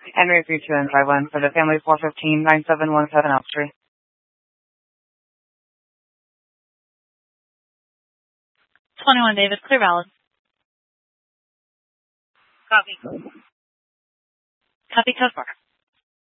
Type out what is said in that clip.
Henry 32 and drive 1 for the family 415-9717 Elm Street. 21 David, clear valid. Copy. Copy, code 4.